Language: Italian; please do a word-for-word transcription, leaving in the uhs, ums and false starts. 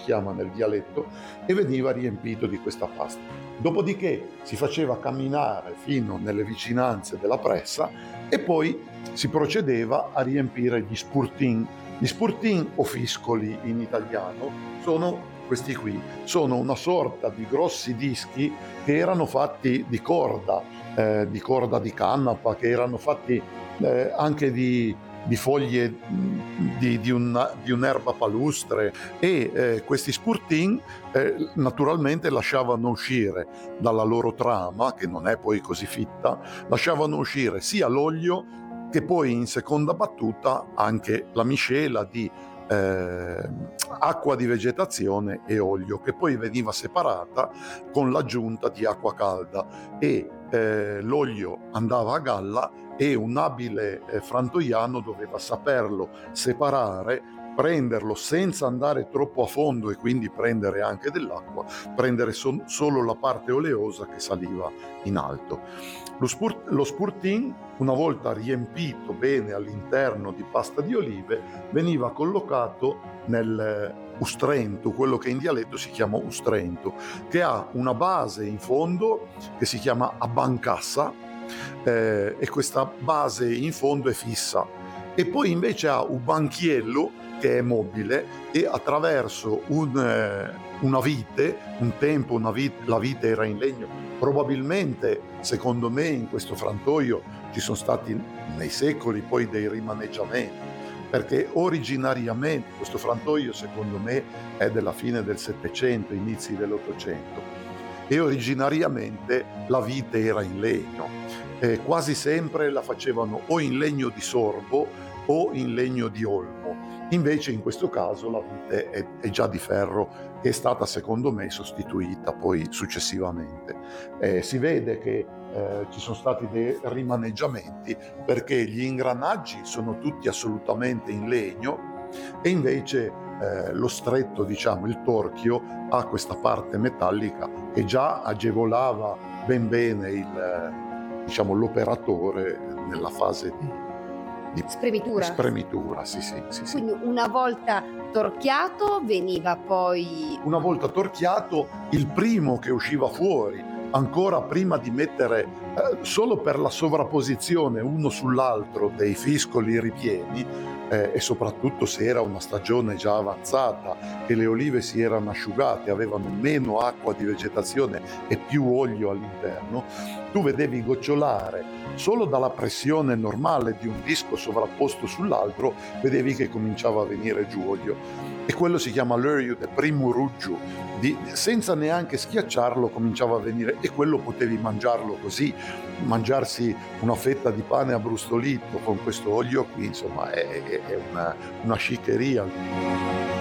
chiama nel dialetto, e veniva riempito di questa pasta. Dopodiché si faceva camminare fino nelle vicinanze della pressa e poi si procedeva a riempire gli spurtin. Gli spurtin o fiscoli in italiano sono questi qui, sono una sorta di grossi dischi che erano fatti di corda, eh, di corda di canapa, che erano fatti eh, anche di, di foglie mh, di, di, una, di un'erba palustre, e eh, questi spurtin eh, naturalmente lasciavano uscire dalla loro trama, che non è poi così fitta, lasciavano uscire sia l'olio che poi in seconda battuta anche la miscela di eh, acqua di vegetazione e olio, che poi veniva separata con l'aggiunta di acqua calda, e eh, l'olio andava a galla e un abile eh, frantoiano doveva saperlo separare, prenderlo senza andare troppo a fondo e quindi prendere anche dell'acqua, prendere so- solo la parte oleosa che saliva in alto. Lo, spur- lo spurtin, una volta riempito bene all'interno di pasta di olive, veniva collocato nel ustrento, quello che in dialetto si chiama ustrento, che ha una base in fondo che si chiama abbancassa, eh, e questa base in fondo è fissa, e poi invece ha un banchiello che è mobile, e attraverso un, eh, una vite, un tempo una vite, la vite era in legno, probabilmente secondo me in questo frantoio ci sono stati nei secoli poi dei rimaneggiamenti, perché originariamente questo frantoio secondo me è della fine del Settecento, inizi dell'Ottocento, e originariamente la vite era in legno, eh, quasi sempre la facevano o in legno di sorbo o in legno di olmo. Invece in questo caso la vite è, è già di ferro, che è stata secondo me sostituita poi successivamente. Eh, si vede che eh, ci sono stati dei rimaneggiamenti, perché gli ingranaggi sono tutti assolutamente in legno, e invece eh, lo stretto, diciamo, il torchio, ha questa parte metallica che già agevolava ben bene il, diciamo, l'operatore nella fase di Di Spremitura. spremitura, sì, sì, sì, sì. Quindi una volta torchiato veniva poi... Una volta torchiato, il primo che usciva fuori, ancora prima di mettere, eh, solo per la sovrapposizione uno sull'altro dei fiscoli ripieni, eh, e soprattutto se era una stagione già avanzata, che le olive si erano asciugate, avevano meno acqua di vegetazione e più olio all'interno, tu vedevi gocciolare solo dalla pressione normale di un disco sovrapposto sull'altro, vedevi che cominciava a venire giù olio, e quello si chiama l'olio de primo ruggio, di, senza neanche schiacciarlo cominciava a venire, e quello potevi mangiarlo così, mangiarsi una fetta di pane abbrustolito con questo olio qui, insomma è, è una, una sciccheria.